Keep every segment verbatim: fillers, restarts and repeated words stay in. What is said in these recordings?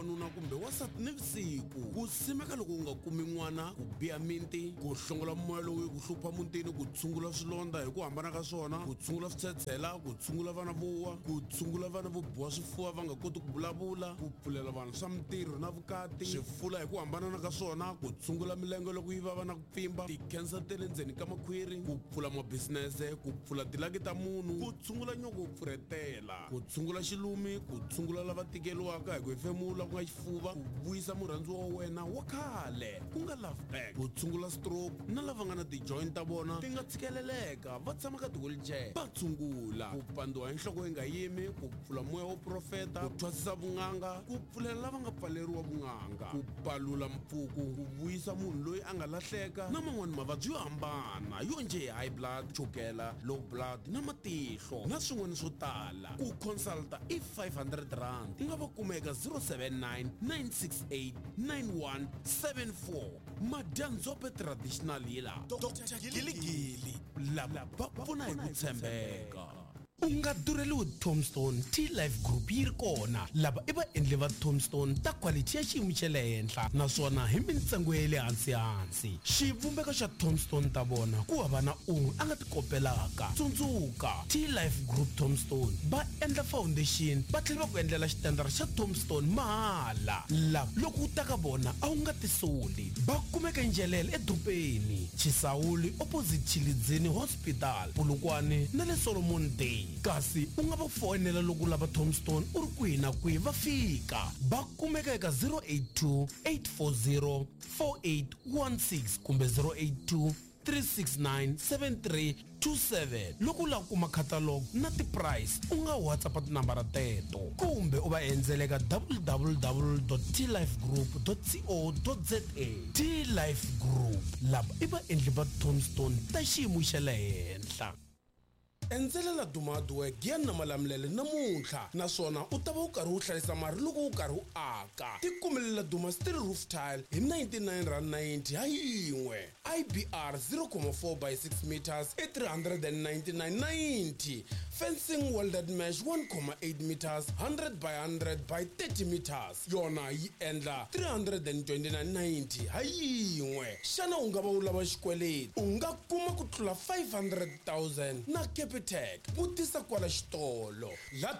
Wanuna kumbe wasati nivusiku ku simeka loko u nga kumi n'wana ku biha miti ku hlongola moya lowu ku hlupha mutini ku tshungula swilondha hi ku hambana ka swona ku tshungula switshetshela ku tshungula vana vo wa ku tshungula vana vo biwa swifuva va nga koti ku vulavula ku pfulela vanhu swa mitirho na vukati swifula hi ku hambana ka swona ku tshungula milenge loko yi vava na ku pfimba tikhensa ta le ndzeni ka makhwiri ku pfula mabhizinese ku pfula tilaki ta munhu ku tshungula nyoko ku pfuretela ku tshungula xilumi ku tshungula lava tikeliwaka hi ku hefemula ku nga xifuva ku vuyisa murhandziwa wa wena wa khale ku nga love back ku tshungula stroke na lava nga na ti-joint ta vona ti nga tshikeleleka va tshama ka ti-wheelchair va tshungula ku pandiwa hi nhloko yi nga yimi ku pfula moya wo profeta ku thwasisa vun'anga ku pfulela lava nga pfaleriwa vun'anga ku palula mpfuku ku vuyisa munhu loyi a nga lahleka na man'wani mavabyi yo hambana yo njhe high blood chukela low blood na matihlo na swin'wana swo tala ku consulta i five hundred rand u nga va kumeka zero seven nine nine six eight nine one seven four Madyanzope traditional healer Doctor Giligili lava va pfuna hi ku tshembeka. U nga dureliwi Tombstone T-Life Group yi ri kona lava i vaendli va Tombstone ta quality ya xiyimo xa le henhla naswona hi mintsengo ya le hansi hansi xivumbeko xa Tombstone ta vona ku hava na un'we a nga ti kopelaka tsundzuka T-Life Group Tombstone va endla foundation va tlhela va ku endlela xitendara xa Tombstone mahala lava loko u ta ka vona a wu nga ti soli va kumeka njelele edropeni Chisawuli opposite Chilidzini Hospital Polokwane na le Solomon Day kasi u nga va fonela loko lava Tombstone u ri kwihi na kwihi va fika va kumeka eka zero eight two eight four zero four eight one six kumbe zero eight two three six nine seven three two seven loko u lava ku kuma catalog na ti-price u nga whatsapp tinambara teto kumbe u va endzele ka w w w dot t life group dot co dot za T-Life Group lava i vaendli va Tombstone ta xiyimo xa le henhla. Endzelela Dumadwork ya na malamulele namuntlha naswona u ta va u karhi u hlayisa mari loko u karhi u aka tikumelela Duma steel roof tile hi ninety-nine rand ninety ha yin'we I B R zero point four by six meters i three hundred ninety-nine ninety fencing welded mesh one point eight meters one hundred by one hundred by thirty meters yona yi endla three hundred twenty-nine ninety ha yin'we xana u nga va u lava xikweleti u nga kuma ku tlula five hundred thousand na Capitec vutisa kwala xitolo la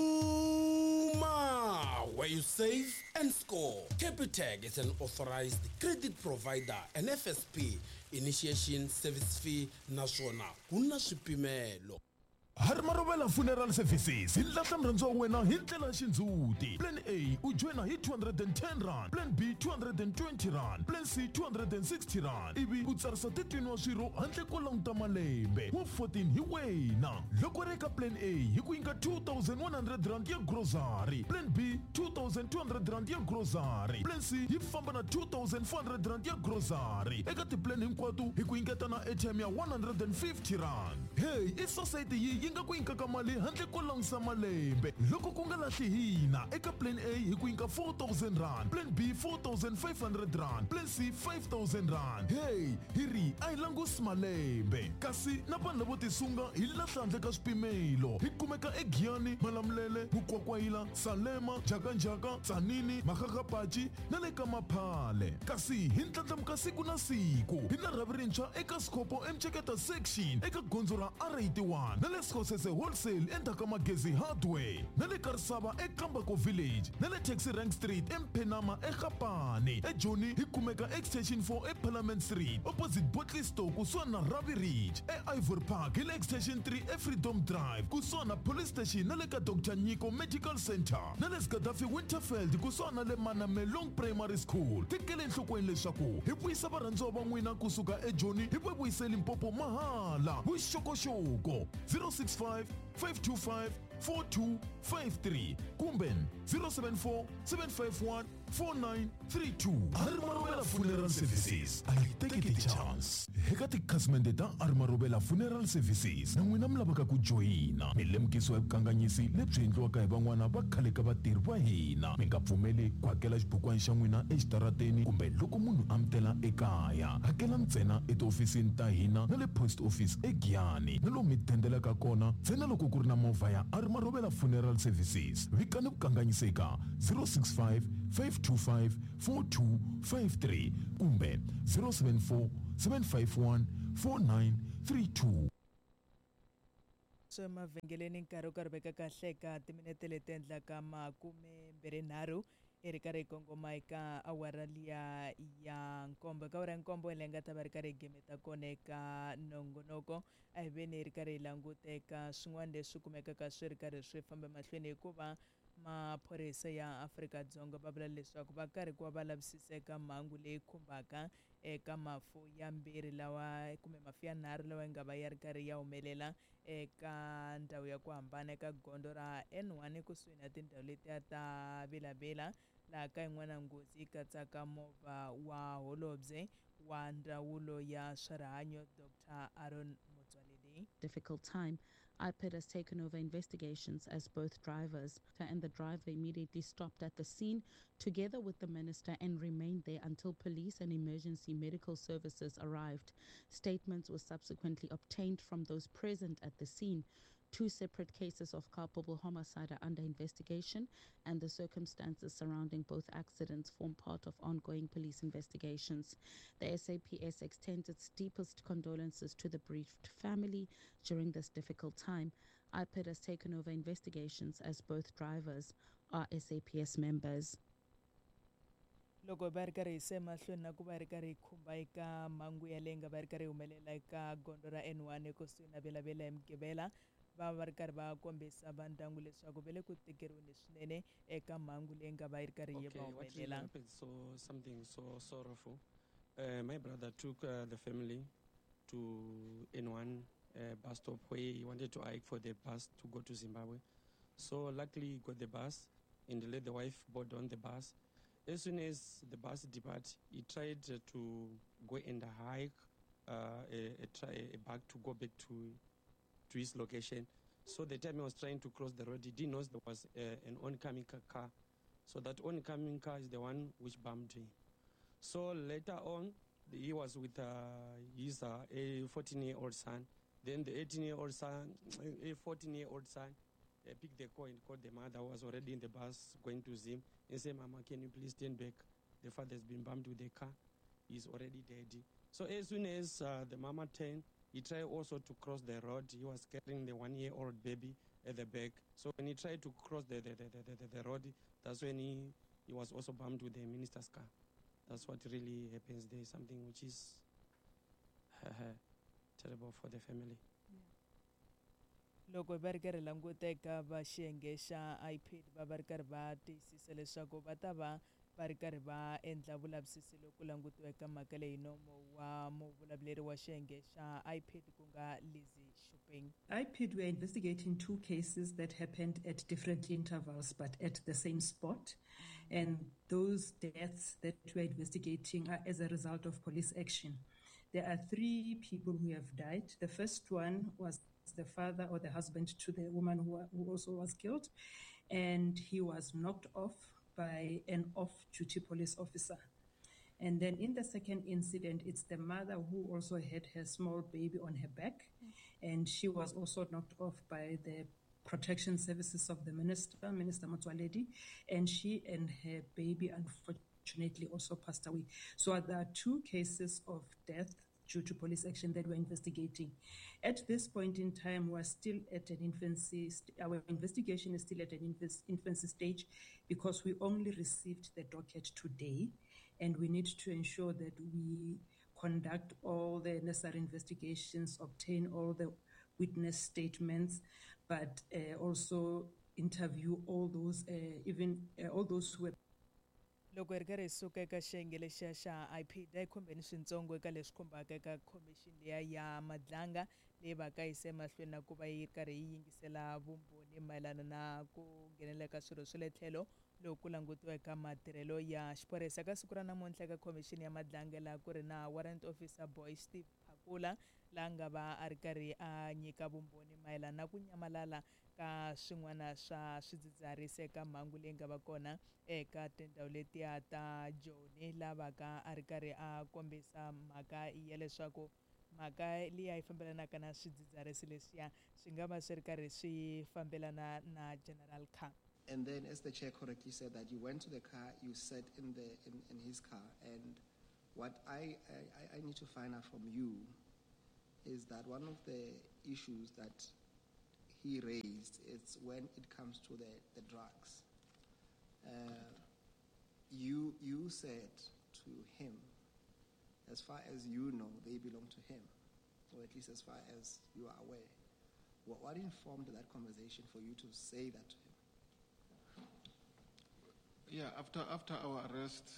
Duma where you save and score. Capitec is an authorized credit provider and F S P initiation service fee naswona kuna swipimelo. Harmarovela Funeral Services hi lahla murhandziwa wa wena hi ndlela xindzhuti. Plan A u joina hi two hundred ten rand, Plan B two hundred twenty rand, Plan C two hundred sixty rand. Ivi u tsarisa thirteen wa swirho handle ko languta malembe wa fourteen hi wena. Loko ri eka Plan A hi ku nyika two thousand one hundred rand ya grocery, Plan B two thousand two hundred rand ya grocery, Plan C hi famba na two thousand four hundred rand ya grocery. Eka tiplan hinkwato hi ku nyiketa na airtime ya one hundred fifty rand. Hey, i society yi nga ku nyika mali handle ko langisa malembe loko ku nga lahli hina eka Plan A hi ku nyika four thousand rand, Plan B four thousand five hundred rand, Plan C five thousand rand. Hey hiri a hi langusi malembe kasi na vanhu lavo tisunga hi lahla handle ka swipimelo hi kumeka eGiyani, Malamulele, Mukwakwayila, Salema, Jakanjaka, Tsanini, Makgakgapachi na le ka Maphale kasi hi ndlandlamuka siku na siku hi na rhavi rintshwa eka Skopo Mcheketa section eka gondzo ra R eighty-one na le Skhosese wholesale endzhaku ka Magezi hardware na le Karisava eKambako village na le Taxi Rank Street eMphenama eGapane eJoni hi kumeka extension four eParliament Street opposite Botley Store kusuhana na Ravi Ridge eIvory Park hi le extension three eFreedom Drive kusuhana na police station na le ka Doctor Nyiko Medical Center na le Gaddafi Winterfield kusuhana na le Manamelong Primary School. Tekele enhlokweni leswaku hi vuyisa varhandziwa va n'wina kusuka eJoni hi vuyisa Limpopo mahala vuxokoxoko zero six five five two five four two five three kumbe zero seven four seven five one four nine three two. Harmarovela Funeral Services a yi teki chance eka tikhasimende ta Harmarovela Funeral Services na n'wina mi lavaka ku joyina mi lemukisiwa vukanganyisi lebyi endliwaka hi van'wana va khale ka vatirhi va hina. Mi nga pfumeli ku hakela xibukwana xa n'wina exitarateni kumbe loko munhu amtela ekaya. Hakela ntsena etiofisini ta hina na le post office eGiyani na lomu mi tendelaka kona ntsena loko ku ri na movha ya Harmarovela Funeral Services. Vikani vukanganyiseka zero six five five two five four two five three kumbe zero seven four seven five one four nine three two. So mavhengeleni nkarhi wu karhi veka kahle ka timinete leti endlaka makume mbirhi nharhu i ri karhi hi kongoma eka awara liya ya nkombo ka awara ya nkombo leyi nga ta va ri karhi hi gemeta kona eka nongonoko a hi veni hi ri karhi hi languta eka swin'wana leswi kumekaka swi ri karhi swi famba mahlweni hikuva maphorisa ya Afrika-Dzonga va vula leswaku va karhi ku va va lavisisa eka mhangu leyi khumbaka eka mafu ya mbirhi lawa kumbe mafu ya nharhu lawa nga va ya ri karhi ya humelela eka ndhawu ya ku hambana eka gondo ra N one kusuhi na tindhawu letiya ta Vilavila laha ka yin'wana nghozi yi katsaka movha wa holobye wa ndzawulo ya swa rihanyo Doctor Aaron Motsoaledi. Difficult time. I P I D has taken over investigations as both drivers and the driver immediately stopped at the scene together with the minister and remained there until police and emergency medical services arrived. Statements were subsequently obtained from those present at the scene. Two separate cases of culpable homicide are under investigation, and the circumstances surrounding both accidents form part of ongoing police investigations. The S A P S extends its deepest condolences to the bereaved family during this difficult time. I P I D has taken over investigations as both drivers are S A P S members. Loko va ri karhi hi se mahlweni na ku va ri karhi hi khumba eka mhangu ya leyi nga va ri karhi hi humelela eka gondo ra N one kusuhi na Vilavila hi Mugqivela va va ri karhi va kombisa va ndyangu leswaku va le ku tikeriweni swinene eka mhangu leyi nga va yi ri karhi yi va humelela. Okay, so something so sorrowful. Uh, my brother took uh, the family to N one uh, bus stop where he wanted to hike for the bus to go to Zimbabwe. So luckily he got the bus and let the wife board on the bus. As soon as the bus departed, he tried uh, to go and hike uh, a, a, try, a back to go back to to his location. So the time he was trying to cross the road, he didn't know there was uh, an oncoming car. So that oncoming car is the one which bumped him. So later on, he was with uh, his uh, a fourteen-year-old son. Then the eighteen-year-old son, a fourteen-year-old son, uh, picked the call and called the mother who was already in the bus going to Zim and said, "Mama, can you please stand back? The father's been bumped with the car. He's already dead." So as soon as uh, the mama turned, he tried also to cross the road. He was carrying the one-year-old baby at the back. So when he tried to cross the the, the, the, the, the road, that's when he, he was also bumped with the minister's car. That's what really happens there, something which is uh, terrible for the family. Loko va ri karhi languta eka va xiyenge xa I P I D va va ri karhi va tiyisisa leswaku va ta va va ri karhi va endla vulavisisi loku langutiwa eka mhaka leyi nomo wa muvulavuleri wa xiyenge xa I P I D ku nga Lizzie Shuping. I P I D, we are investigating two cases that happened at different intervals but at the same spot. And those deaths that we are investigating are as a result of police action. There are three people who have died. The first one was the father or the husband to the woman who, who also was killed, and he was knocked off by an off-duty police officer. And then in the second incident, it's the mother who also had her small baby on her back, and she was also knocked off by the protection services of the minister, Minister Motsoaledi, and she and her baby unfortunately also passed away. So there are two cases of death due to police action that we're investigating. At this point in time, we're still at an infancy, st- our investigation is still at an inf- infancy stage because we only received the docket today, and we need to ensure that we conduct all the necessary investigations, obtain all the witness statements, but uh, also interview all those, uh, even uh, all those who were. Loko hi ri karhi hi suka eka xiyenge lexiya xa I P I D a hi khombeni swintsongo eka leswi khumbaka eka khomixini liya ya madlanga leyi va ka yi se mahlweni na ku va yi karhi yi yingisela vumbhoni mayelana na ku nghenelela ka swirho swa le tlhelo loko ku langutiwa eka matirhelo ya xiphorisa ka siku ra namuntlha eka khomixini ya madlanga laha ku ri na warrant officer boy Steve Phakula laha nga va a ri karhi a nyika vumbhoni mayelana na ku nyamalala ka swin'wana swa swidzidziharisi eka mhangu leyi nga va kona eka tindhawu letiya ta Joni lava ka a ri karhi a kombisa mhaka ya leswaku mhaka liya yi fambelanaka na swidzidziharisi leswiya swi nga va swi ri karhi swi fambelana na General Car. And then, as the chair correctly said, that you went to the car, you sat in the in, in his car, and what I, I I need to find out from you is that one of the issues that he raised is when it comes to the the drugs. Uh, you you said to him, as far as you know, they belong to him, or at least as far as you are aware. What, what informed that conversation for you to say that to him? Yeah, after after our arrest,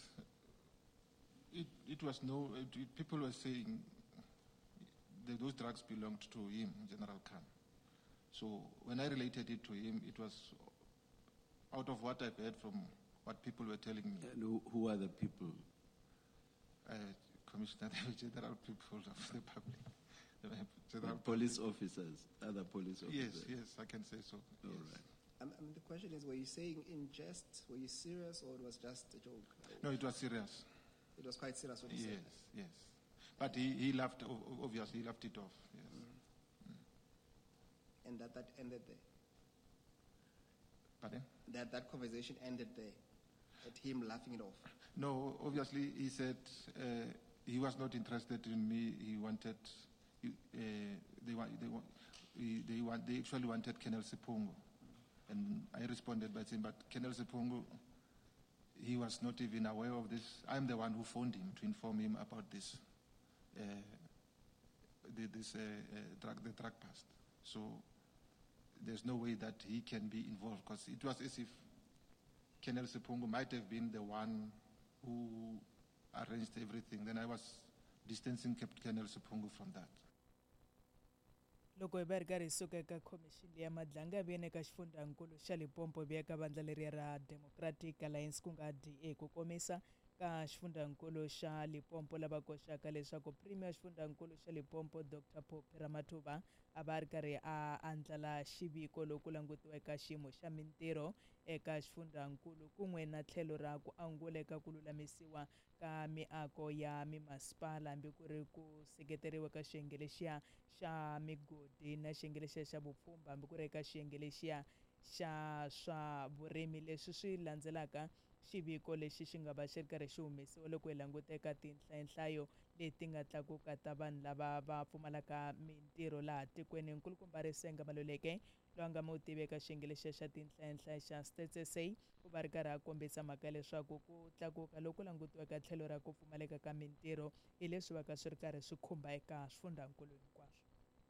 it it was no. It, it, people were saying that those drugs belonged to him, General Khan. So when I related it to him, it was out of what I've heard from what people were telling me. And who, who are the people? Uh, Commissioner, general people of the public. General police officers, other police officers. Yes, yes, I can say so. All yes. right. Um, um, the question is, were you saying in jest, were you serious, or it was just a joke? No, it was serious. It was quite serious what you yes, said? Yes, yes. But he, he laughed, obviously, he laughed it off, yes. Mm. Mm. And that, that ended there? Pardon? That, that conversation ended there, at him laughing it off? No, obviously, he said uh, he was not interested in me. He wanted, uh, they, want, they, want, they, want, they actually wanted Colonel Sepungo. And I responded by saying, but Colonel Sepungo, he was not even aware of this. I'm the one who phoned him to inform him about this, uh, the, this uh, uh, drug, the drug past. So there's no way that he can be involved, because it was as if Colonel Sepungo might have been the one who arranged everything. Then I was distancing Colonel Sepungo from that. Loko hi va ri karhi hi suka eka khomixini ya madlanga vi eka xifundzankulu xa Limpopo vi eka vandla leriya ra Democratic Alliance ku nga D A ku komisa ka xifundzankulu xa Limpopo lava koxaka leswaku premier xifundzankulu xa Limpopo Doctor Phophi Ramathuba a va ri karhi a andlala xiviko loku langutiweka xiyimo xa mintirho eka xifundzankulu kun'we na tlhelo ra ku angula eka ku lulamisiwa ka miako ya mimasipala hambi ku ri ku seketeriwa ka xiyenge lexiya xa migodi na xiyenge lexiya xa vupfhumba hambi ku ri eka xiyenge lexiya xa swa vurimi leswi swi landzelaka xiviko lexi xi nga va xi ri karhi xi humesiwa loko hi languteka tinhlayonhlayo leti nga tlakuka ta vanhu lava va pfumalaka mintirho laha tikweni. Nkulukumba Risenga Maluleke loyi a nga mutivi eka xiyenge lexiya xa tinhlayonhlayo xa Stats S A u va ri karhi a kombisa mhaka leswaku ku tlakuka loku langutiwaka tlhelo ra ku pfumaleka ka mintirho hi leswi va ka swi ri karhi swi khumba eka swifundzankulu hinkwaswo.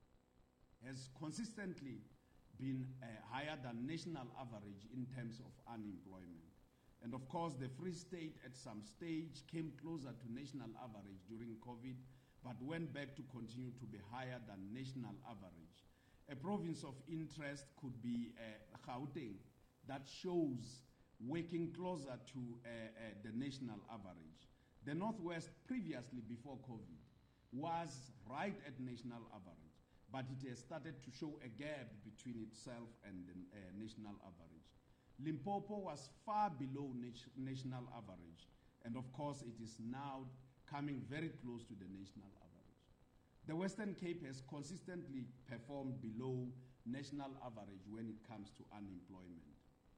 Has consistently been uh, higher than national average in terms of unemployment. And of course, the Free State at some stage came closer to national average during COVID, but went back to continue to be higher than national average. A province of interest could be uh, Gauteng, that shows working closer to uh, uh, the national average. The Northwest, previously before COVID, was right at national average, but it has started to show a gap between itself and the uh, national average. Limpopo was far below nat- national average, and of course it is now coming very close to the national average. The Western Cape has consistently performed below national average when it comes to unemployment.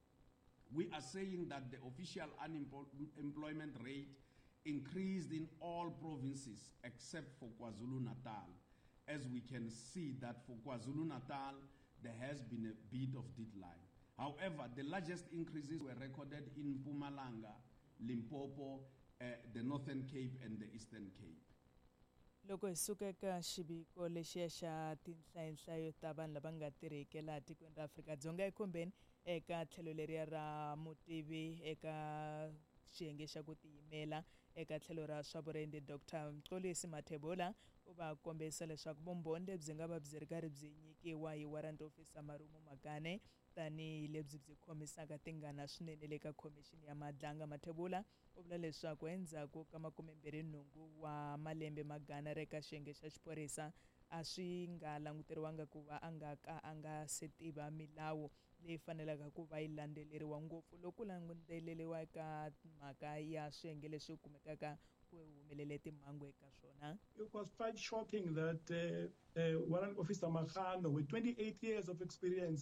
We are saying that the official unemployment rate increased in all provinces except for KwaZulu-Natal. As we can see that for KwaZulu-Natal, there has been a bit of decline. However, the largest increases were recorded in Mpumalanga, Limpopo, uh, the Northern Cape and the Eastern Cape. Loko hi suka eka xiviko lexiya xa tinhlayonhlayo ta vanhu lava nga tirheki laha tikweni ra Afrika-Dzonga ekhumbeni eka tlhelo leriya ra mutivi eka xiyenge xa ku tiyimela eka tlhelo ra swa vurimi Doctor Mxolisi Mathebula u va kombisa leswaku vumbhoni lebyi nga va byi ri karhi byi nyikiwa hi warrant officer Marumo Magane tanihi lebyi byi khomisaka tingana swinene le ka khomixini ya madlanga. Mathebula u vula leswaku endzhaku ka makumembirhi nhungu wa malembe Magana ri eka xiyenge xa xiphorisa a swi nga languteriwanga ku va a nga ka a nga se tiva milawu leyi fanelaka ku va yi landzeleriwa ngopfu loku landzeleriwa eka mhaka ya swiyenge leswi kumekaka ku humelele timhangu eka swona. It was quite shocking that uh, uh, Warrant Officer Magano, with twenty-eight years of experience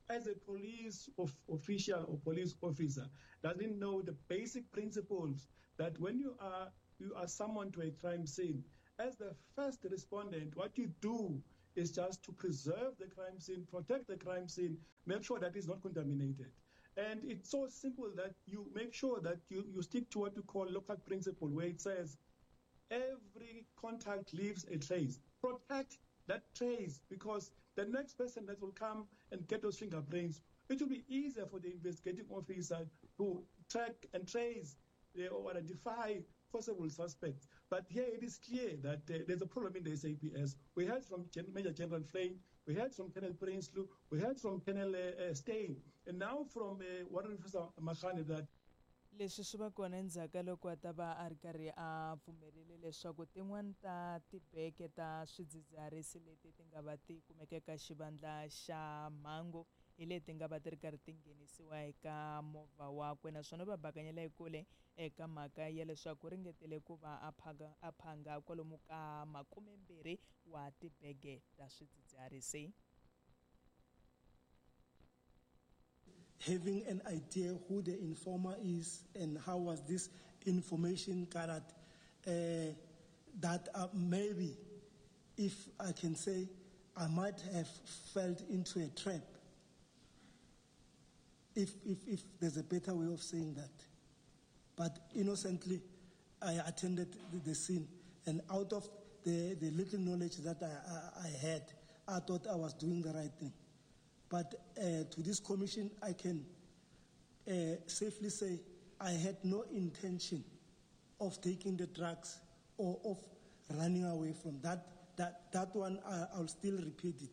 as a police of official or police officer doesn't know the basic principles that when you are you are summoned to a crime scene, as the first respondent, what you do is just to preserve the crime scene, protect the crime scene, make sure that it's not contaminated. And it's so simple that you make sure that you, you stick to what we call local principle, where it says every contact leaves a trace. Protect that trace, because the next person that will come and get those fingerprints, it will be easier for the investigating officer to track and trace uh, or identify possible suspects. But here it is clear that uh, there's a problem in the S A P S. We heard from Gen- Major General Flynn, we heard from Colonel Prinsloo, we heard from Colonel uh, uh, Steyn, and now from uh, Warrant Officer Makhane that leswi swi va kona endzhaku loko a ta va a ri karhi a pfumerile leswaku tin'wana ta tibeke ta swidzidziharisi leti ti nga va ti kumeke ka xivandla xa mhangu hi leti nga va ti ri karhi ti nghenisiwa eka movha wakwe, naswona va bakanyela ekule eka mhaka ya leswaku ringetele ku va a phanga a phanga kwalomu ka makumembirhi wa tibege ta swidzidziharisi. Having an idea who the informer is and how was this information gathered, uh, that uh, maybe, if I can say, I might have fell into a trap, if, if, if there's a better way of saying that. But innocently, I attended the, the scene, and out of the, the little knowledge that I, I, I had, I thought I was doing the right thing. But uh, to this commission, I can uh, safely say I had no intention of taking the drugs or of running away from that. That, that one, I, I'll still repeat it.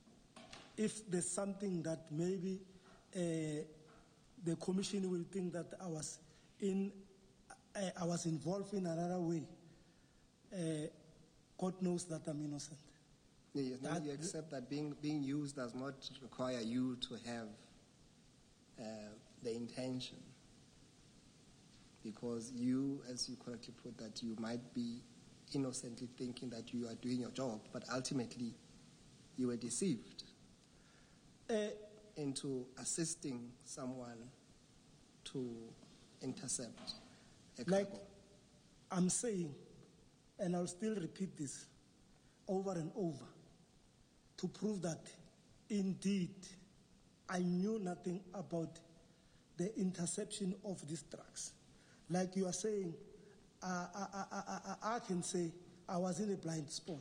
If there's something that maybe uh, the commission will think that I was in, I, I was involved in another way, uh, God knows that I'm innocent. Yes, now you accept that being being used does not require you to have uh, the intention, because you, as you correctly put, that you might be innocently thinking that you are doing your job, but ultimately you were deceived uh, into assisting someone to intercept a cargo. Like I'm saying, and I'll still repeat this over and over, to prove that indeed I knew nothing about the interception of these drugs. Like you are saying, uh, I, I, I, I, I can say I was in a blind spot.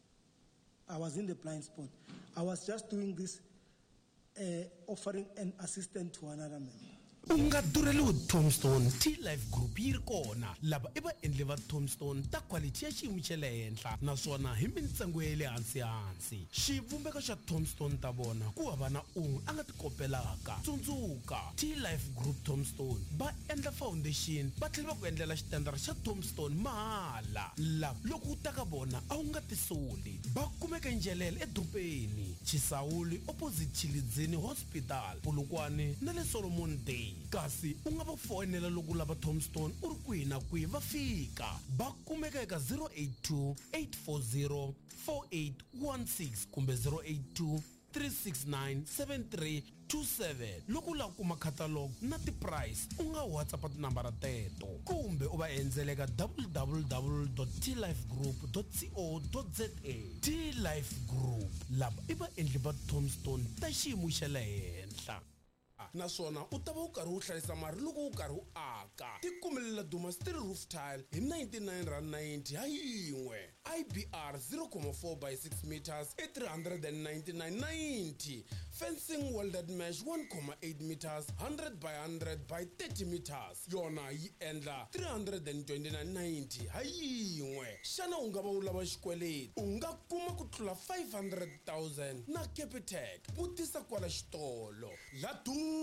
I was in the blind spot. I was just doing this, uh, offering an assistant to another member. Unga dureliwe Tombstone T-Life Group yi ri kona lava i vaendli va Tombstone ta quality ya xiyimo xa le henhla naswona hi mintsengo ya le hansi hansi. Xivumbeko xa Tombstone ta vona ku hava na un'we a nga ti kopelaka. Tsundzuka T-Life Group Tombstone va endla foundation va tlhela va ku endlela xitendara xa Tombstone mahala. La loko u ta ka vona a wu nga ti soli. Va kumeka Njelele eDopeni, Chisawuli opposite Chilidzini Hospital, Polokwane na le Solomon Day. Kasi u nga va fonela loko lava Tombstone u ri kwihi na kwihi va fika. Va kumeka eka zero eight two, eight four zero, four eight one six kumbe zero eight two, three six nine, seven three two seven. Loko u lava ku kuma catalog na ti-price u nga WhatsApp tinambara teto kumbe u va endzela eka w w w dot t life group dot co dot za. T-Life Group lava i vaendli va Tombstone ta xiyimo xa le henhla. Naswona u ta va u karhi u hlayisa mali loko u karhi u aka. Ti kumelela Duma Steel Roof Tile hi ninety-nine rand ninety ha yin'we. I B R zero point four by six meters i three hundred ninety-nine ninety. Fencing welded mesh one point eight meters one hundred by one hundred by thirty meters. Yona yi endla three hundred twenty-nine ninety ha yin'we. Xana u nga va u lava xikweleti u nga kuma ku tlula five hundred thousand na Capitec. Vutisa kwala xitolo. La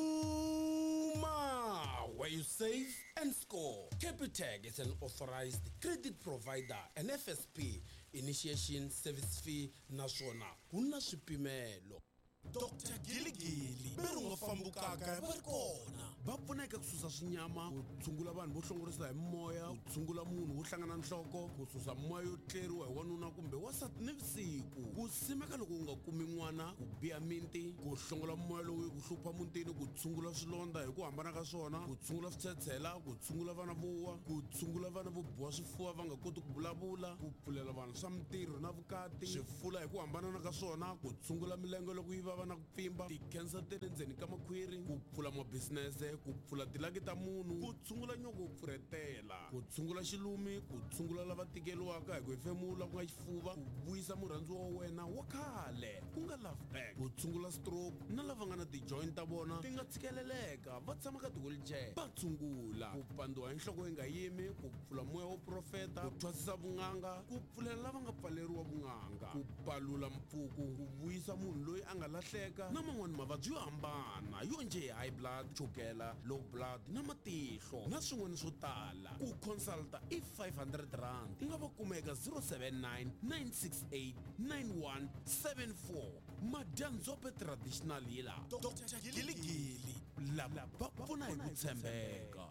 Duma, where you save and score. Capitec is an authorized credit provider, an F S P, initiation service fee, naswona kuna swipimelo. Doctor Giligili beri nga fambukaka va ri kona va pfuneka ku susa swinyama ku tshungula vanhu vo hlongorisa hi moya ku tshungula munhu wo hlangana nhloko ku susa moya yo tleriwa hi wanuna kumbe wasati nivusiku ku simeka loko u nga kumi n'wana ku biya miti ku hlongola moya lowu ku hlupha mutini ku tshungula swilondza hi ku hambana ka swona ku tshungula switshetshela ku tshungula vana vo wa ku tshungula vana vo biwa swifuva va nga koti ku vulavula ku pfulela vanhu swa mitirho na vukati swifula hi ku hambana ka swona ku tshungula milenge loko yi vava na ku pfimba tikhensa ti le ndzeni ka makhwiri ku pfula mabisinese ku pfula tilaki ta munhu ku tshungula nyoko ku pfuretela ku tshungula xilumi ku tshungula lava tikeliwaka hi ku hefemula ku nga xifuva ku vuyisa murhandziwa wa wena wa khale ku nga love back ku tshungula stroke na lava nga na ti-joint ta vona ti nga tshikeleleka va tshama ka ti-wheelchair va tshungula ku pandiwa hi nhloko yi nga yimi ku pfula moya wo profeta ku thwasisa vun'anga ku pfulela lava nga pfaleriwa vun'anga ku palula mpfuku ku vuyisa munhu loyi a nga lahleka na man'wani mavabyi yo hambana yo nje high blood chukela low blood na matihlo na swin'wana swo tala ku consulta i five hundred rand nga va kumeka zero seven nine nine six eight nine one seven four madyanzope traditional hila Doctor Giligili lava va pfuna hi ku tshembeka.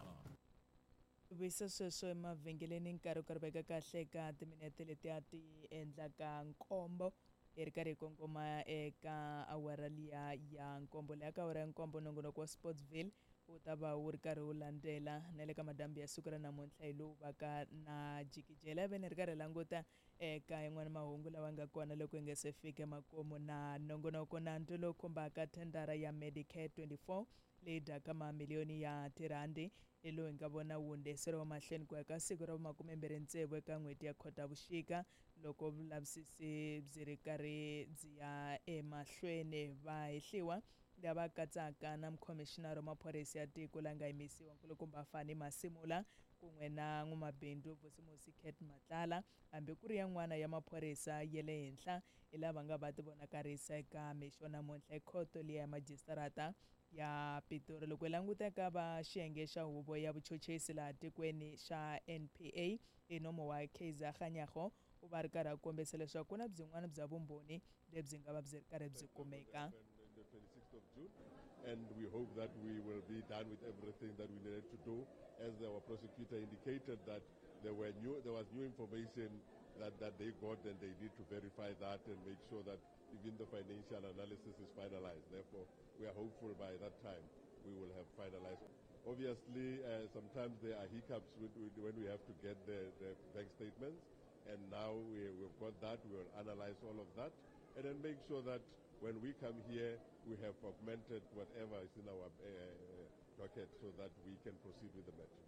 Visa sweswo emavhengeleni nkarhi ku ri veka kahle ka timinete leti a ti endlaka nkombo hi ri karhi hi kongoma eka awara liya ya nkombo leyi ka awara ya nkombo nongonoko wa Sportsville wu ta va wu ri karhi wu landzela na le ka madambu ya siku ra namuntlha hi lowu va ka na jikijela ve ni ri karhi hi languta eka yin'wana mahungu lawa nga kona loko hi nga se fika makumu na nongonoko nandzu lowu khumbaka thendara ya Medicare twenty-four leyi dyaka mamiliyoni ya tirhandi hi lowu hi nga vona wu hundziseriwa mahlweni ku ya ka siku ra makumembirhi ntsevu eka n'hweti ya khotavuxika loko vulavisisi byi ri karhi byi ya emahlweni vahehliwa lava katsaka na mukhomishinari wa maphorisa ya tiko la nga yimisiwa nkulukumba Fani Masimula kun'we na n'wamabindzu Vusimusi Kate Matlala hambi ku ri yan'wana ya maphorisa ya le henhla hi lava nga va ti vonakarisa eka mixo namuntlha ekhoto liya ya majistarata ya Pitori loko hi languta ka va xiyenge xa huvo ya vuchochesi laha tikweni xa N P A hi nomo wa Kaiser Kganyago u va ri karhi a kombisa leswaku ku na byin'wana bya vumbhoni lebyi nga va byi ri karhi byi kumeka. The twenty-sixth of June, and we hope that we will be done with everything that we needed to do. As our prosecutor indicated that there were new, there was new information that, that they got, and they need to verify that and make sure that even the financial analysis is finalized. Therefore, we are hopeful by that time we will have finalized. Obviously, uh, sometimes there are hiccups with, with, when we have to get the, the bank statements, and now we, we've got that. We will analyze all of that, and then make sure that when we come here, we have augmented whatever is in our uh, docket so that we can proceed with the matter.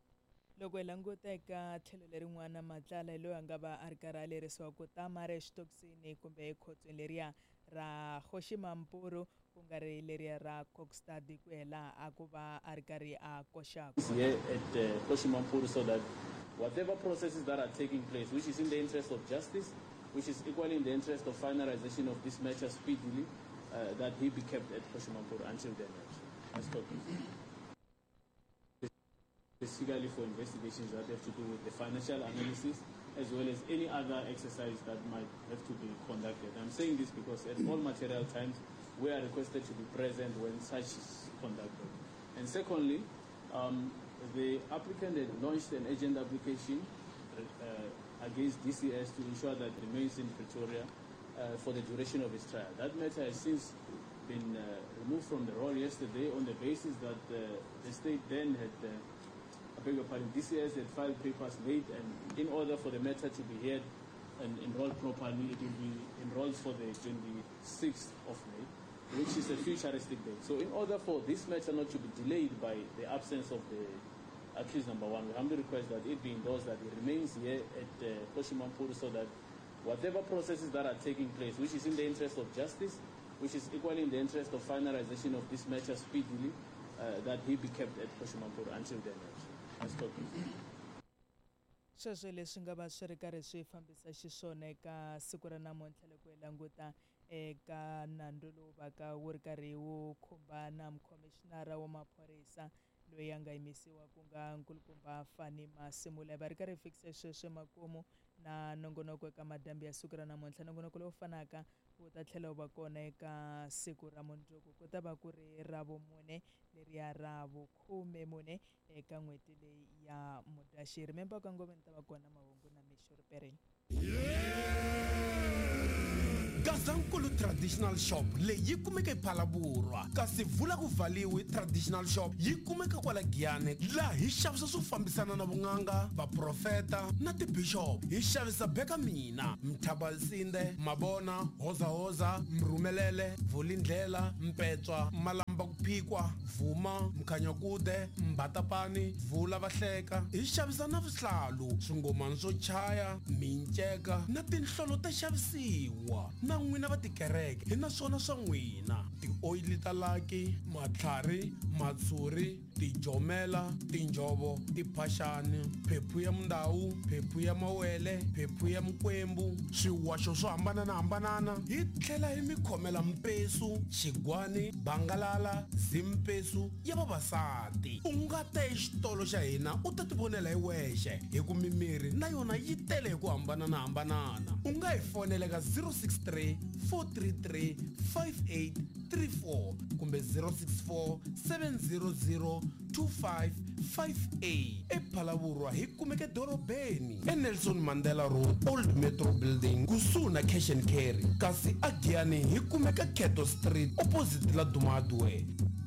Loko hi languta eka tlhelo lerin'wana Matlala loyi a nga va a ri karhi a lerisiwa ku tamara exitokisini kumbe ekhotsweni leriya ra Kgoshi Mampuru ku nga ri leriya ra Kokstad ku hela a ku va a ri karhi a koxaka. Here at uh, Kgoshi Mampuru so that whatever processes that are taking place, which is in the interest of justice, which is equally in the interest of finalization of this matter speedily, uh, that he be kept at Kgoshi Mampuru until then. That's talking. Specifically for investigations that have to do with the financial analysis as well as any other exercise that might have to be conducted. I'm saying this because at all material times we are requested to be present when such is conducted. And secondly, um, the applicant had launched an agent application uh, against D C S to ensure that it remains in Pretoria uh, for the duration of his trial. That matter has since been uh, removed from the roll yesterday on the basis that uh, the state then had uh, I beg your pardon, D C S had filed papers late, and in order for the matter to be heard and enrolled properly, it will be enrolled for the twenty-sixth of May, which is a futuristic date. So in order for this matter not to be delayed by the absence of the accused number one, we humbly request that it be endorsed that it remains here at uh, Kgoshi Mampuru so that whatever processes that are taking place, which is in the interest of justice, which is equally in the interest of finalization of this matter speedily, uh, that he be kept at Kgoshi Mampuru until then. Sweswo leswi nga va swi ri karhi swi fambisa xiswona eka siku ra namuntlha loko hi languta eka nandzu lowu va ka wu ri karhi wu khumba na mukhomishinara wa maphorisa loyi a nga yimisiwa ku nga nkulukumba Fani Masimula va ri karhi fikisa sweswo makumu na nongonoko eka madambi ya siku ra namuntlha nongonoko lowu fanaka wu ta tlhela wu va kona eka siku ra mundzuku ku ta va ku ri ra vumune leriya ra vukhume mune eka n'hweti leyi ya Mudyaxihi memba ka ngomeni ta va kona mahungu na Mixo Perry. Gazankulu Traditional Shop leyi kumeka ePhalaborwa kasi vula ku valiwi Traditional Shop yi kumeka kwala Giyani laha hi xavisa swo fambisana na vun'anga vaprofeta na tibishop hi xavisa beka mina mthabalsinde mabona hoza hoza mrumelele vulindlela mpetswa malamba kuphikwa vuma mkhanyakude mbatapani vula vahleka hi xavisa na vuhlalu swingomani swo chaya minceka na tinhlolo ta xavisiwa na n'wina va tikereke hi na swona swa n'wina tioyili ta laki matlhari matshuri tijomela tinjovo tiphaxani phephu ya mundawu phephu ya mawele phephu ya mikwembu swiwaxo swo hambananahambanana hi tlhela hi mi khomela mpesu xigwani bangalala zimpesu ya vavasati u nga ta exitolo xa hina u ta tivonela hi wexe hi ku mimirhi na yona yi tele hi ku hambananahambanana u nga hi fonela ka zero six three four three three five eight three four kumbe zero six four seven zero zero two five five eight ePhalaborwa hi kumeke dorobeni eNelson Mandela Road Old Metro Building kusuhi na Cash and Carry kasi a Giyani hi kumeka Keto Street opposite la Dumadwe.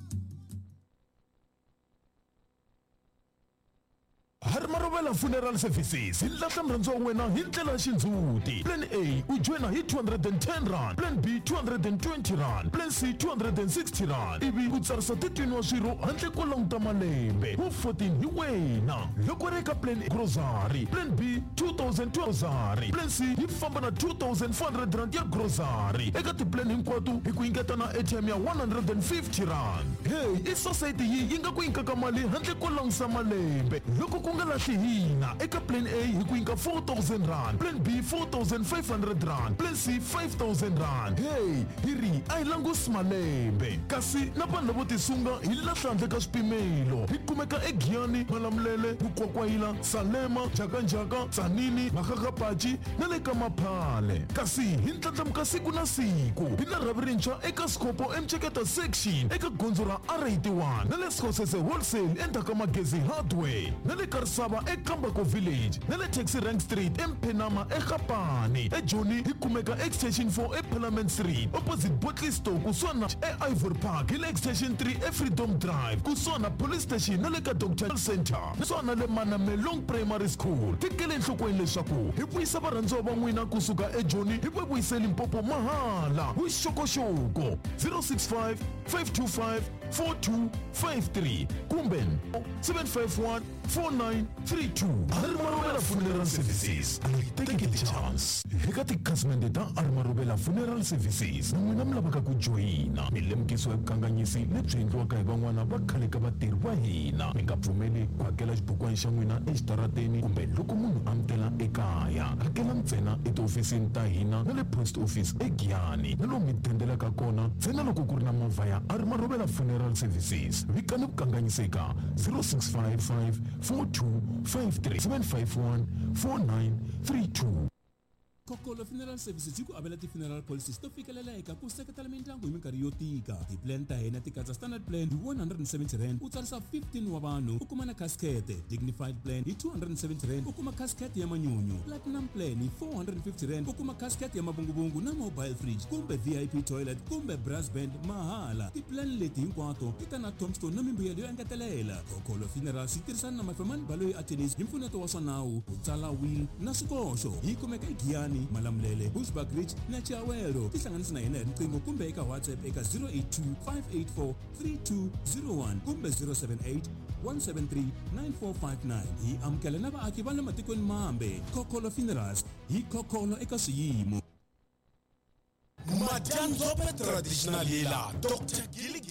Harmarovela Funeral Services hi lahla murhandzo wa wena hi ndlela xindzhuti. Plan A u joina hi two hundred ten rand, Plan B two hundred twenty rand, Plan C two hundred sixty rand. Ivi u tsarisa thirteen wa swirho handle ko languta malembe. Wu fourteen hi wena. Loko ri eka Plan A grocery, Plan B two thousand grocery, Plan C hi famba na two thousand four hundred rand ya grocery. Eka tiplan hinkwato hi ku ingeta na airtime ya one hundred fifty rand. Hey, i society yi nga ku ingaka mali handle ko langusa malembe. Loko ku nga lahli hina eka Plan A hi ku inga four thousand rand, Plan B four thousand five hundred rand, Plan C five thousand rand. Hey, hi ri a hi langusi malembe kasi na vanhu lavo tisunga hi lahla handle ka swipimelo. Hi kumeka eGiyani, Malamulele, Bukwakwayila, Salema, Jakanjaka, Tsanini, Makakapachi na le ka Maphale. Kasi hi ndlandlamuka siku na siku hi na rhavi rintshwa eka Scopo Mcheketa section eka gondzo ra R eighty-one na le Scorsese Wholesale endzhaku ka Magezi Hardware na le Karisava eKambako Village na le Taxi Rank Street eMphenama eGapani. eJoni hi kumeka extension four eParliament Street opposite Botley Store kusuhi na eIvory Park hi le extension three eFreedom Drive kusuhi na police station na le ka Doctor Center kusuhi na le Manamelong Primary School. Tekele enhlokweni leswaku hi vuyisa varhandziwa va n'wina kusuka eJoni hi va vuyiseli Limpopo mahala. Vuxokoxoko zero six five five two five four two five three kumbe seven five one four nine three two. Harmarovela Funeral Services. Take the chance. Eka tikhasimende ta Harmarovela Funeral Services na n'wina mi lavaka ku joyina milemukisi ya vukanganyisi lebyi endliwaka hi van'wana va khale ka vatirhi va hina. Mi nga pfumeli ku hakela xibukwana xa n'wina exitarateni kumbe loko munhu amukela ekaya. Hakela ntsena etihofisini ta hina na le post office eGiyani na lomu mi dendelaka kona ntsena loko ku ri na movha ya Harmarovela Funeral Services. Vikani ku kanganyiseka zero six five five four two five three seven five one four nine three two. Kokolo Funeral Services yi ku avela ti-funeral policies to fikelela eka ku seketela mindyangu hi minkarhi yo tika. Ti-plan ta hina ti katsa standard plan hi one hundred seventy rand u tsarisa fifteen wa vanhu u kuma na casket. Dignified plan hi two hundred seventy rand u kuma casket ya manyunyu. Platinum plan hi four hundred fifty rand u kuma casket ya mavunguvungu na mobile fridge kumbe V I P toilet kumbe brass band mahala. Ti-plan leti hinkwato ti ta na tombstone na mimbuyelo yo engetelela. Kokolo Funeral swi tirhisana na mafemani baloyi attorneys hi mpfuneto wa swa nawu ku tsala will na swikoxo. Hi kumeka eGiyani, Malamulele, Bushbuck Ridge na Chiawelo. Tihlanganisa na hina hi riqingho kumbe eka WhatsApp eka zero eight two five eight four three two zero one kumbe zero seven eight one seven three nine four five nine. Hi amukela na vaaki va le matikweni mambe. Kokolo Funerals hi kokolo eka swiyimo. Madyanzope Traditional Healer Doctor Giligili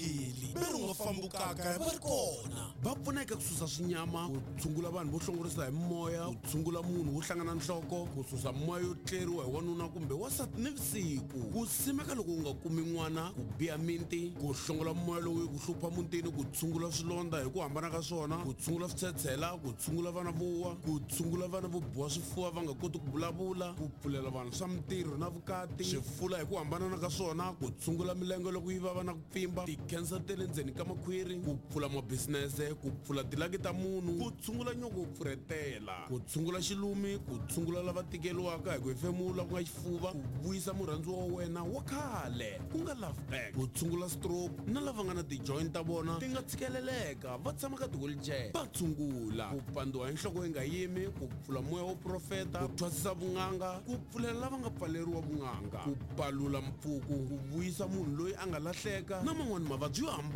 leri u nga fambukaka va ri kona. Va pfuna eka ku susa swinyama, ku tshungula vanhu vo hlongorisa hi moya, ku tshungula munhu wo hlangana nhloko, ku susa moya yo tleriwa hi wanuna kumbe wasati nivusiku, ku simeka loko u nga kumi n'wana, ku biya miti, ku hlongola moya lowu ku hlupha mutini, ku tshungula swilondza hi ku hambana ka swona, ku tshungula switshetshela, ku tshungula vana vo wa, ku tshungula vana vo biwa swifuva va nga koti ku vulavula, ku pfulela vanhu swa mintirho na vukati, swifula hi ku hambana ka swona, ku tshungula milenge loko yi vava na ku pfimba, tikhensa ta le ndzeni ka makhwiri, ku pfula mabisinese, ku pfula tilaki ta munhu, ku tshungula nyoko yo pfuretela, ku tshungula xilumi, ku tshungula lava tikeliwaka hi ku hefemula ku nga xifuva, ku vuyisa murhandziwa wa wena wa khale ku nga love back, ku tshungula stroke na lava nga na ti-joint ta vona ti nga tshikeleleka va tshama ka ti-wheelchair va tshungula, ku pandiwa hi nhloko yi nga yimi, ku pfula moya wo profeta, ku thwasisa vun'anga, ku pfulela lava nga pfaleriwa vun'anga, ku palula mpfuku, ku vuyisa munhu loyi a nga lahleka na man'wani mavabyi yo hambana